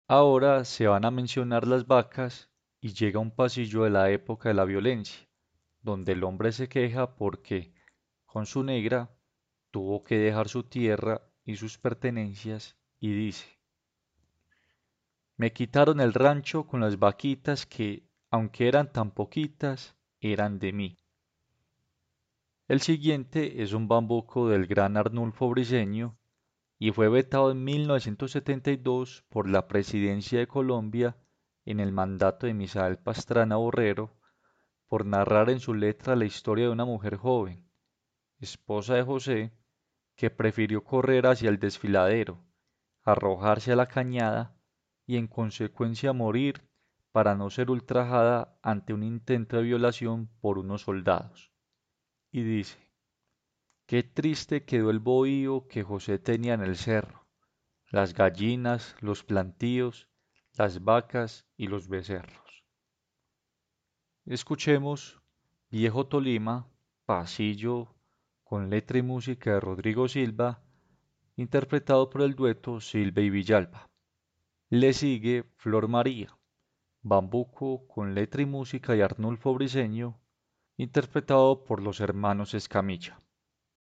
Ahora se van a mencionar las vacas y llega un pasillo de la época de la violencia, donde el hombre se queja porque, con su negra, tuvo que dejar su tierra y sus pertenencias y dice, me quitaron el rancho con las vaquitas que, aunque eran tan poquitas, eran de mí. El siguiente es un bambuco del gran Arnulfo Briceño y fue vetado en 1972 por la Presidencia de Colombia en el mandato de Misael Pastrana Borrero por narrar en su letra la historia de una mujer joven, esposa de José, que prefirió correr hacia el desfiladero, arrojarse a la cañada y en consecuencia morir para no ser ultrajada ante un intento de violación por unos soldados. Y dice, qué triste quedó el bohío que José tenía en el cerro, las gallinas, los plantíos, las vacas y los becerros. Escuchemos Viejo Tolima, pasillo con letra y música de Rodrigo Silva, interpretado por el dueto Silva y Villalba. Le sigue Flor María, bambuco con letra y música de Arnulfo Briceño, interpretado por los hermanos Escamilla.